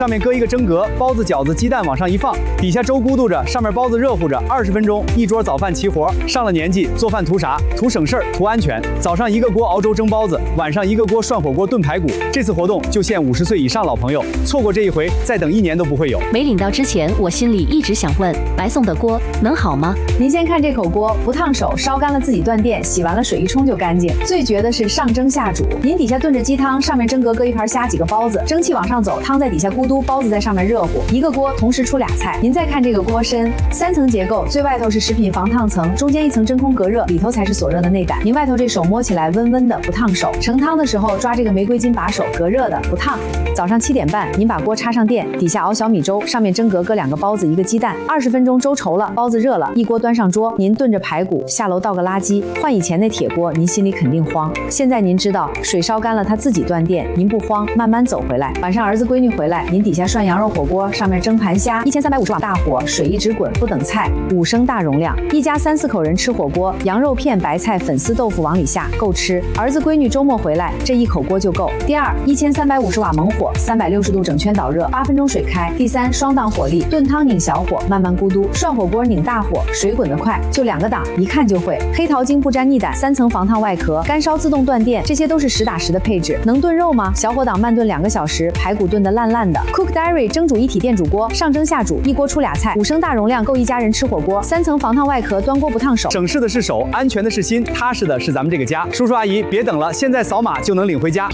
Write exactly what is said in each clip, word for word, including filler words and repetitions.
上面搁一个蒸格，包子、饺子、鸡蛋往上一放，底下粥咕嘟着，上面包子热乎着，二十分钟一桌早饭齐活。上了年纪，做饭图啥？图省事儿，图安全。早上一个锅熬粥蒸包子，晚上一个锅涮火锅炖排骨。这次活动就限五十岁以上老朋友，错过这一回，再等一年都不会有。 没领到之前，我心里一直想问，白送的锅能好吗？ 您先看这口锅，不烫手，烧干了自己断电，洗完了水一冲就干净。最绝的是上蒸下煮，您底下炖着鸡汤，上面蒸格搁一盘虾几个包子，蒸汽往上走，汤在底下咕嘟，包子在上面热乎，一个锅同时出俩菜。您再看这个锅身，三层结构，最外头是食品防烫层，中间一层真空隔热，里头才是锁热的内胆。您外头这手摸起来温温的，不烫手。盛汤的时候抓这个玫瑰金把手，隔热的，不烫。早上七点半，您把锅插上电，底下熬小米粥，上面蒸格搁两个包子，一个鸡蛋，二十分钟粥稠了，包子热了，一锅端上桌，您炖着排骨，下楼倒个垃圾。换以前那铁锅，您心里肯定慌。现在您知道，水烧干了，它自己断电，您不慌，慢慢走回来。晚上儿子闺女回来，您底下涮羊肉火锅，上面蒸盘虾，一千三百五十瓦大火，水一直滚，不等菜，五升大容量，一家三四口人吃火锅，羊肉片、白菜、粉丝、豆腐往里下，够吃。儿子闺女周末回来，这一口锅就够。第二，一千三百五十瓦猛火，三百六十度整圈导热，八分钟水开。第三，双档火力，炖汤拧小火，慢慢咕嘟；涮火锅拧大火，水滚得快，就两个档，一看就会。黑桃精不粘腻胆，三层防烫外壳，干烧自动断电，这些都是实打实的配置。能炖肉吗？小火档慢炖两个小时，排骨炖得烂烂的。Cook Diary 蒸煮一体电煮锅，上蒸下煮，一锅出俩菜，五升大容量，够一家人吃火锅。三层防烫外壳，端锅不烫手。 省事的是手，安全的是心，踏实的是咱们这个家。叔叔阿姨，别等了，现在扫码就能领回家。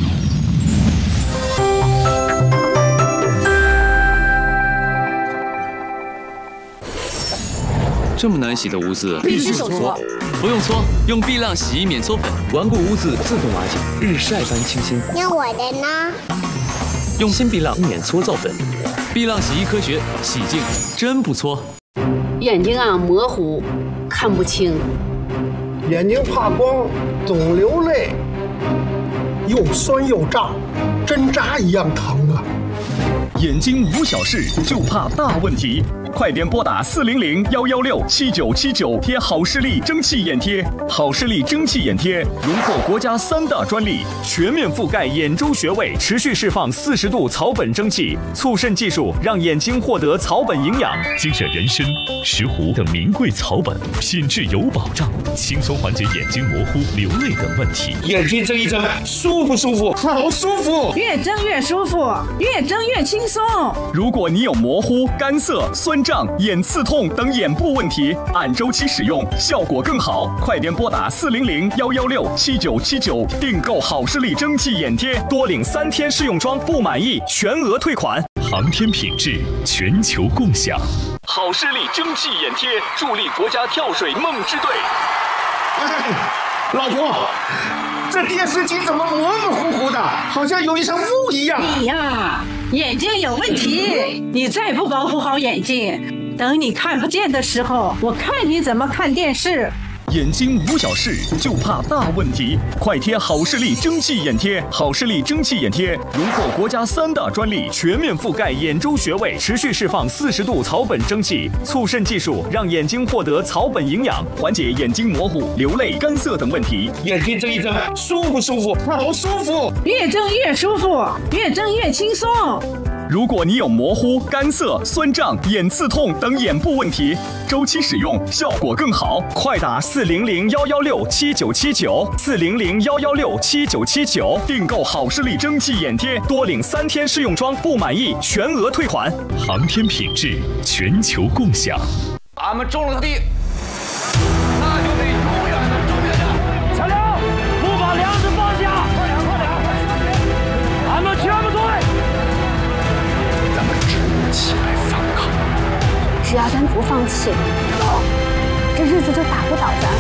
这么难洗的污渍， 必须手搓。 不用搓，用碧浪洗衣免搓粉，顽固污渍自动瓦解，日晒般清新。 那我的呢？ 用新碧浪免搓皂粉，碧浪洗衣科学，洗净真不搓。 眼睛啊模糊，看不清。 眼睛怕光，总流泪，又酸又胀，针扎一样疼啊！ 眼睛无小事，就怕大问题。快点拨打四零零幺幺六七九七九贴好视力蒸汽眼贴。好视力蒸汽眼贴荣获国家三大专利，全面覆盖眼周穴位，持续释放四十度草本蒸汽，促渗技术让眼睛获得草本营养。 精选人参、石斛等名贵草本，品质有保障，轻松缓解眼睛模糊、流泪等问题。 眼睛睁一睁，舒服舒服，好舒服， 越睁越舒服，越睁越轻松。 如果你有模糊、干涩、酸胀、眼刺痛等眼部问题，按周期使用，效果更好。快点拨打四零零幺幺六七九七九订购好视力蒸汽眼贴，多领三天试用装，不满意全额退款。 航天品质，全球共享。 好视力蒸汽眼贴助力国家跳水梦之队。 哎，老婆，这电视机怎么模模糊糊的，好像有一层雾一样？ 你呀，眼睛有问题，你再不保护好眼睛，等你看不见的时候，我看你怎么看电视。 眼睛无小事，就怕大问题。快贴好视力蒸汽眼贴，好视力蒸汽眼贴荣获国家三大专利，全面覆盖眼周穴位，持续释放四十度草本蒸汽，促渗技术让眼睛获得草本营养，缓解眼睛模糊、流泪、干涩等问题。 眼睛睁一睁，舒服舒服，好舒服， 越睁越舒服，越睁越轻松。 如果你有模糊、干涩、酸胀、眼刺痛等眼部问题，周期使用效果更好。快打四零零幺幺六七九七九，四零零幺幺六七九七九订购好视力蒸汽眼贴，多领三天试用装，不满意全额退款。 航天品质，全球共享。 俺们种了地，那就得永远的种下去。 材料，不把粮食放下！快点，快点！俺们全部退！ 咱们只能起来反抗。 只要咱不放弃，这日子就打不倒咱。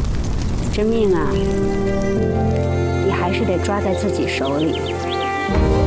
这命啊，你还是得抓在自己手里。